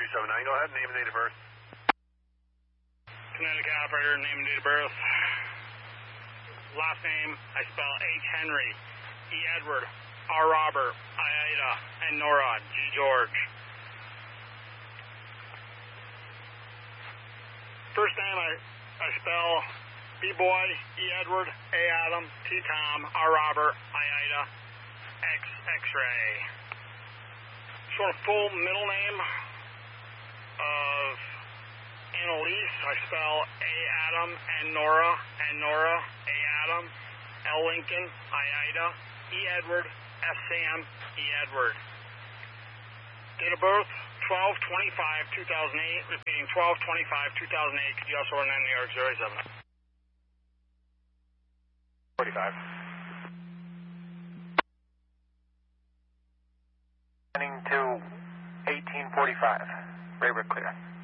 Go ahead, name and date of birth. Connecticut operator, name and date of birth. Last name, I spell H. Henry, E. Edward, R. Robert, I. Ida, N. Nora, G. George. First name, I spell B. Boy, E. Edward, A. Adam, T. Tom, R. Robert, I. Ida, X. X-ray. Just want a full middle name of Annalise. I spell A. Adam, N. Nora, A. Adam, L. Lincoln, I. Ida, E. Edward, S. Sam, E. Edward. Date of birth, 12/25/2008. Repeating, 12/25/2008. Could you also run in New York 07? 45. Heading to 1845. Raybrook clear.